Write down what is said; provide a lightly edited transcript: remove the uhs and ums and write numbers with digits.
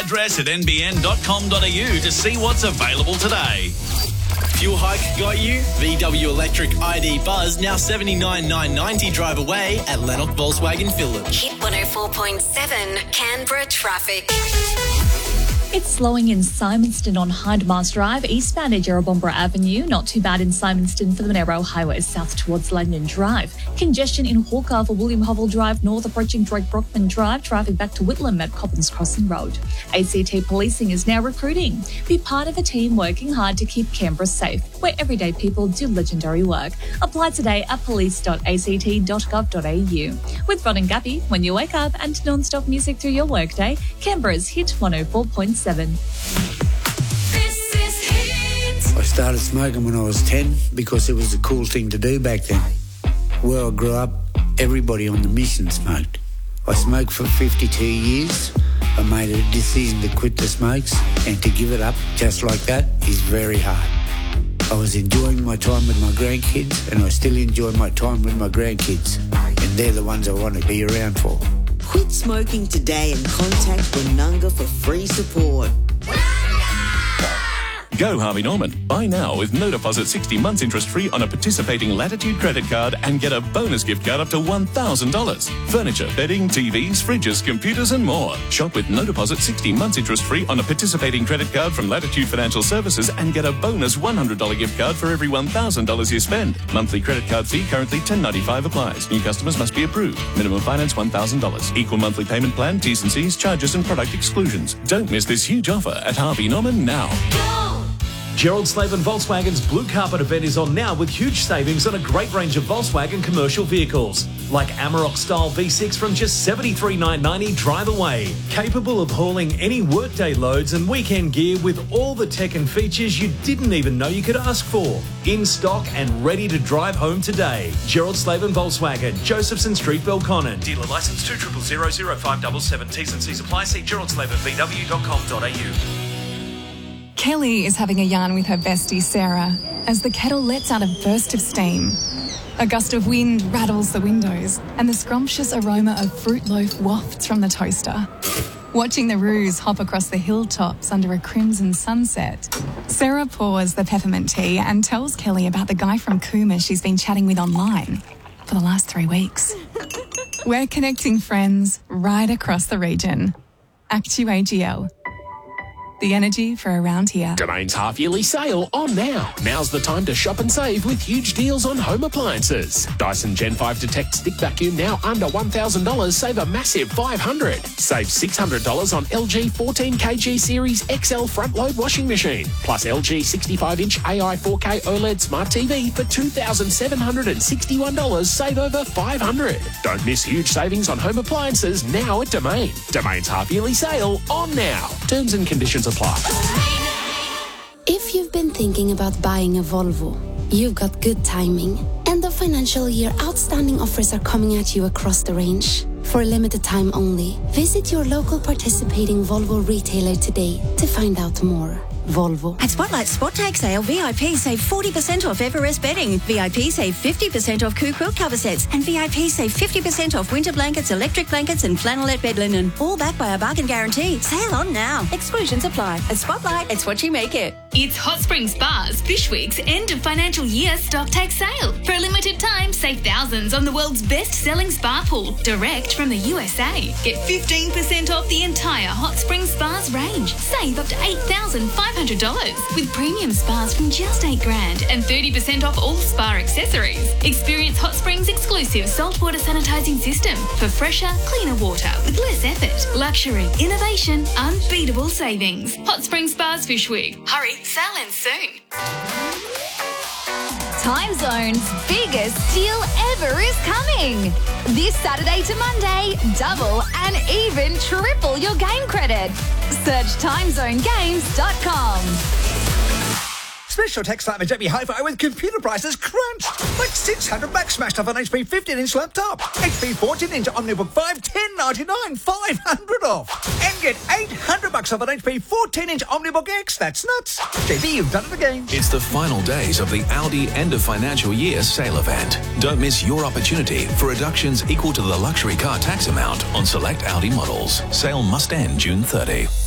address at nbn.com.au to see what's available today. Fuel hike got you? VW Electric ID Buzz now $79,990 drive away at Lennox Volkswagen Phillip. Hit 104.7 Canberra traffic. It's slowing in Symonston on Hindmarsh Drive, eastbound at Jerrabomberra Avenue. Not too bad in Symonston for the Monaro Highway south towards Langdon Drive. Congestion in Hawker for William Hovell Drive north approaching Drake Brockman Drive. Traffic back to Whitlam at Coppins Crossing Road. ACT Policing is now recruiting. Be part of a team working hard to keep Canberra safe, where everyday people do legendary work. Apply today at police.act.gov.au. With Rod and Gappy, when you wake up and non-stop music through your workday, Canberra's Hit 104.7. I started smoking when I was 10 because it was the cool thing to do back then. Where I grew up, everybody on the mission smoked. I smoked for 52 years. I made a decision to quit the smokes, and to give it up just like that is very hard. I was enjoying my time with my grandkids, and I still enjoy my time with my grandkids, and they're the ones I want to be around for. Quit smoking today and contact Bununga for free support. Go Harvey Norman. Buy now with no deposit 60 months interest-free on a participating Latitude credit card and get a bonus gift card up to $1,000. Furniture, bedding, TVs, fridges, computers and more. Shop with no deposit 60 months interest-free on a participating credit card from Latitude Financial Services and get a bonus $100 gift card for every $1,000 you spend. Monthly credit card fee currently $10.95 applies. New customers must be approved. Minimum finance $1,000. Equal monthly payment plan, T's and C's, charges and product exclusions. Don't miss this huge offer at Harvey Norman now. Gerald Slavin Volkswagen's Blue Carpet event is on now with huge savings on a great range of Volkswagen commercial vehicles, like Amarok style V6 from just $73,990 drive away. Capable of hauling any workday loads and weekend gear with all the tech and features you didn't even know you could ask for. In stock and ready to drive home today. Gerald Slavin Volkswagen, Josephson Street, Belconnen. Dealer licence 2000577. T's and C's apply. See geraldslavinvw.com.au. Kelly is having a yarn with her bestie Sarah as the kettle lets out a burst of steam. A gust of wind rattles the windows and the scrumptious aroma of fruit loaf wafts from the toaster. Watching the roos hop across the hilltops under a crimson sunset, Sarah pours the peppermint tea and tells Kelly about the guy from Cooma she's been chatting with online for the last 3 weeks. We're connecting friends right across the region. Actu-AGL. The energy for around here. Domain's half-yearly sale on now. Now's the time to shop and save with huge deals on home appliances. Dyson Gen 5 Detect Stick Vacuum now under $1,000. Save a massive $500. Save $600 on LG 14kg Series XL front-load washing machine. Plus LG 65-inch AI 4K OLED Smart TV for $2,761. Save over $500. Don't miss huge savings on home appliances now at Domain. Domain's half-yearly sale on now. Terms and conditions apply. If you've been thinking about buying a Volvo, you've got good timing. End of financial year outstanding offers are coming at you across the range. For a limited time only, visit your local participating Volvo retailer today to find out more. Volvo. At Spotlight Spot Tag Sale, VIP save 40% off Everest bedding, VIP save 50% off Coo quilt cover sets, and VIP save 50% off winter blankets, electric blankets, and flannelette bed linen. All backed by a bargain guarantee. Sale on now. Exclusions apply. At Spotlight, it's what you make it. It's Hot Springs Spas Fish Week's end of financial year stock take sale. For a limited time, save thousands on the world's best-selling spa pool, direct from the USA. Get 15% off the entire Hot Springs Spas range. Save up to $8,500 with premium spas from just $8,000 and 30% off all spa accessories. Experience Hot Springs' exclusive saltwater sanitizing system for fresher, cleaner water with less effort. Luxury, innovation, unbeatable savings. Hot Springs Spas Fish Week. Hurry, sale ends soon. Time Zone's biggest deal ever is coming. This Saturday to Monday, double and even triple your game credit. Search timezonegames.com. Special text like Jamie Hi-Fi with computer prices crunched. Like $600 smashed off an HP 15-inch laptop. HP 14-inch OmniBook 5, $1099, $500 off. And get $800 off an HP 14-inch OmniBook X. That's nuts. JB, you've done it again. It's the final days of the Audi end of financial year sale event. Don't miss your opportunity for reductions equal to the luxury car tax amount on select Audi models. Sale must end June 30.